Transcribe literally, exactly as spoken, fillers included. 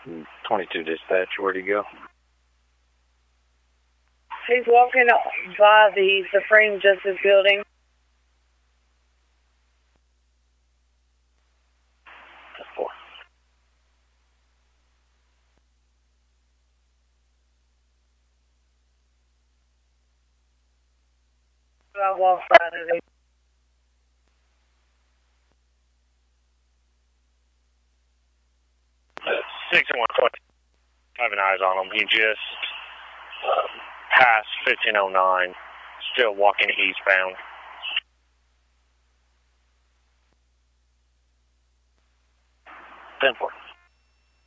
twenty-two dispatch, where'd he go? He's walking by the Supreme Justice Building. That's four. I walked by the six and one twenty. Having eyes on him. He just um, passed fifteen oh nine. Still walking eastbound. ten four.